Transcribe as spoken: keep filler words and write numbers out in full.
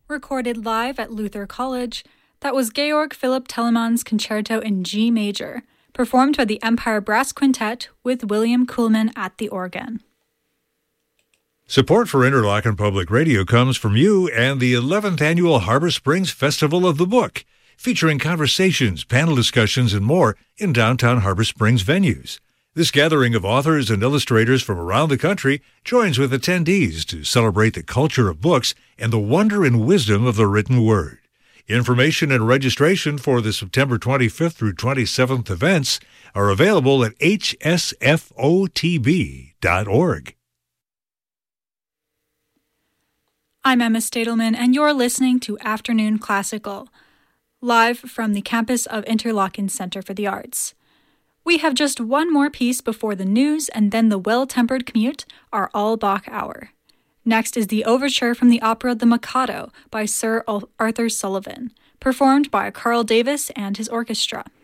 recorded live at Luther College, that was Georg Philipp Telemann's Concerto in G major, performed by the Empire Brass Quintet with William Kuhlman at the organ. Support for Interlochen Public Radio comes from you and the eleventh Annual Harbor Springs Festival of the Book, featuring conversations, panel discussions, and more in downtown Harbor Springs venues. This gathering of authors and illustrators from around the country joins with attendees to celebrate the culture of books and the wonder and wisdom of the written word. Information and registration for the September twenty-fifth through twenty-seventh events are available at h s f o t b dot org. I'm Emma Stadelman, and you're listening to Afternoon Classical, live from the campus of Interlochen Center for the Arts. We have just one more piece before the news and then the Well-Tempered Commute, our all-Bach hour. Next is the overture from the opera The Mikado by Sir Arthur Sullivan, performed by Carl Davis and his orchestra.